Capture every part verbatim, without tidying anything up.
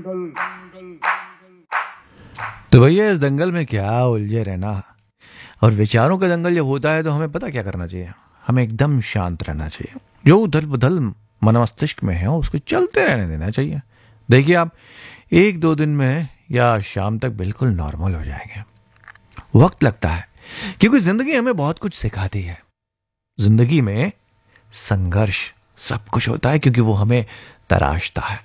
तो भैया इस दंगल में क्या उलझे रहना। और विचारों का दंगल जब होता है तो हमें पता क्या करना चाहिए, हमें एकदम शांत रहना चाहिए। जो उथल पुथल मन मस्तिष्क में है उसको चलते रहने देना चाहिए। देखिए आप एक दो दिन में या शाम तक बिल्कुल नॉर्मल हो जाएंगे। वक्त लगता है क्योंकि जिंदगी हमें बहुत कुछ सिखाती है। जिंदगी में संघर्ष सब कुछ होता है क्योंकि वो हमें तराशता है।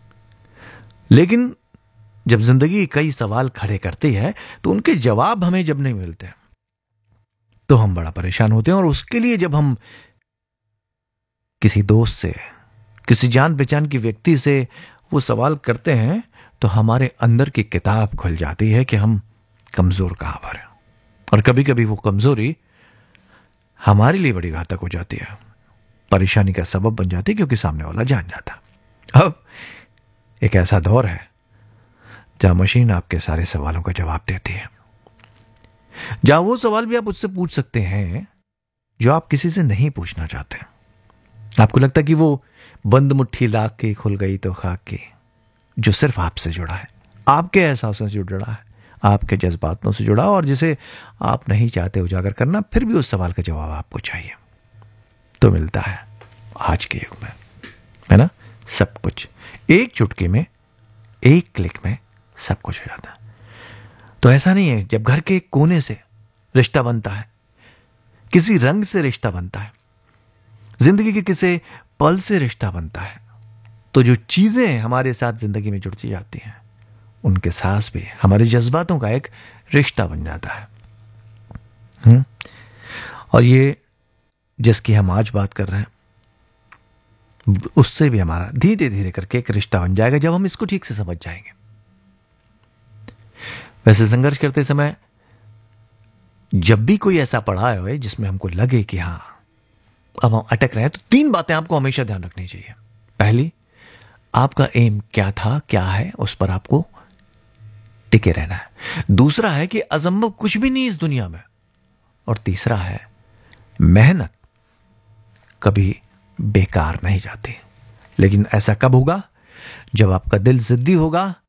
लेकिन जब जिंदगी कई सवाल खड़े करती है तो उनके जवाब हमें जब नहीं मिलते तो हम बड़ा परेशान होते हैं। और उसके लिए जब हम किसी दोस्त से, किसी जान पहचान की व्यक्ति से वो सवाल करते हैं तो हमारे अंदर की किताब खुल जाती है कि हम कमजोर कहां पर हैं। और कभी कभी वो कमजोरी हमारे लिए बड़ी घातक हो जाती है, परेशानी का सबब बन जाती है, क्योंकि सामने वाला जान जाता। अब एक ऐसा दौर है जहां मशीन आपके सारे सवालों का जवाब देती है, जहां वो सवाल भी आप उससे पूछ सकते हैं जो आप किसी से नहीं पूछना चाहते। आपको लगता है कि वो बंद मुट्ठी लाख के खुल गई तो खाक की, जो सिर्फ आपसे जुड़ा है, आपके एहसासों से जुड़ा है, आपके जज्बातों से जुड़ा, और जिसे आप नहीं चाहते उजागर करना, फिर भी उस सवाल का जवाब आपको चाहिए। तो मिलता है आज के युग में, है ना, सब कुछ एक चुटकी में, एक क्लिक में सब कुछ हो जाता है। तो ऐसा नहीं है, जब घर के एक कोने से रिश्ता बनता है, किसी रंग से रिश्ता बनता है, जिंदगी के किसी पल से रिश्ता बनता है, तो जो चीजें हमारे साथ जिंदगी में जुड़ती जाती हैं उनके साथ भी हमारे जज्बातों का एक रिश्ता बन जाता है। हुँ? और ये जिसकी हम आज बात कर रहे हैं उससे भी हमारा धीरे धीरे करके एक रिश्ता बन जाएगा जब हम इसको ठीक से समझ जाएंगे। वैसे संघर्ष करते समय जब भी कोई ऐसा पड़ा है जिसमें हमको लगे कि हां अब हम अटक रहे हैं, तो तीन बातें आपको हमेशा ध्यान रखनी चाहिए। पहली, आपका एम क्या था, क्या है, उस पर आपको टिके रहना है। दूसरा है कि असंभव कुछ भी नहीं इस दुनिया में। और तीसरा है, मेहनत कभी बेकार नहीं जाती। लेकिन ऐसा कब होगा? जब आपका दिल जिद्दी होगा,